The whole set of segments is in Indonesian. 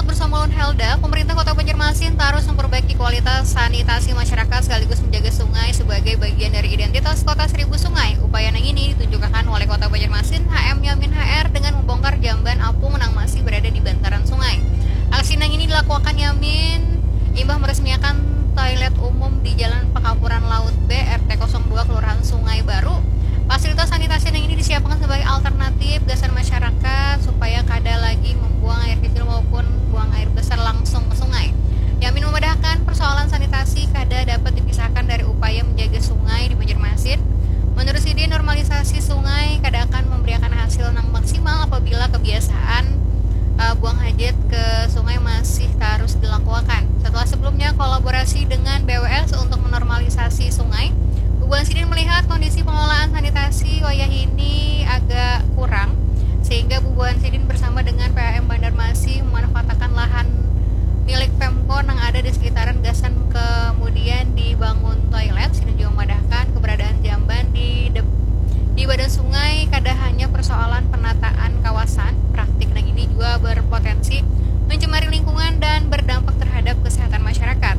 bersama Ulun Helda, pemerintah Kota Banjarmasin terus memperbaiki kualitas sanitasi masyarakat sekaligus menjaga sungai sebagai bagian dari identitas Kota Seribu Sungai. Upaya yang ini ditunjukkan Wali Kota Banjarmasin HM Yamin HR dengan membongkar jamban apung yang masih berada di bantaran sungai. Aksi yang ini dilakukan Yamin imbah meresmikan toilet umum di Jalan Pekampuran Laut B RT 02 Kelurahan Sungai Baru. Fasilitas sanitasi yang ini disiapkan sebagai alternatif gasan masyarakat supaya kada lagi membuang air kecil maupun buang air besar langsung ke sungai. Yamin memudahkan persoalan sanitasi kada dapat dipisahkan dari upaya menjaga sungai di Banjarmasin. Menurut Sidi, normalisasi sungai kada akan memberikan hasil yang maksimal apabila kebiasaan buang hajat ke sungai masih terus dilakukan. Setelah sebelumnya kolaborasi dengan BWS untuk menormalisasi sungai, Buan Sidin melihat kondisi pengelolaan sanitasi wayah ini agak kurang, sehingga Buan Sidin bersama dengan PAM Banjarmasin memanfaatkan lahan milik Pemkor yang ada di sekitaran gasan, kemudian dibangun toilet. Sidin juga memadahkan keberadaan jamban di badan sungai kada hanya persoalan penataan kawasan, praktik yang ini juga berpotensi mencemari lingkungan dan berdampak terhadap kesehatan masyarakat.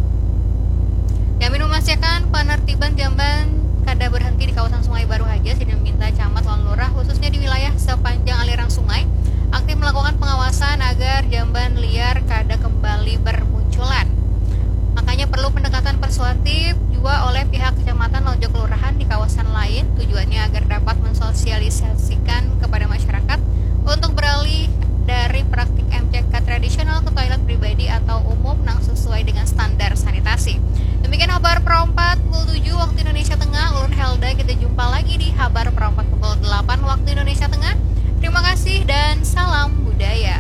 Yamin memastikan penertiban jamban kada berhenti di kawasan Sungai Baru Haja. Sidin meminta camat lan lurah khususnya di wilayah sepanjang aliran sungai aktif melakukan pengawasan agar jamban liar kada kembali bermunculan. Makanya perlu pendekatan persuasif juga oleh pihak kecamatan dan kelurahan di kawasan lain, tujuannya agar dapat mensosialisasikan kepada masyarakat untuk beralih dari praktik MCK tradisional ke toilet pribadi atau umum yang sesuai dengan standar sanitasi. Demikian kabar Perompat pukul 7 waktu Indonesia Tengah. Ulun Helda, kita jumpa lagi di kabar Perompat pukul 8 waktu Indonesia Tengah. Terima kasih dan salam budaya.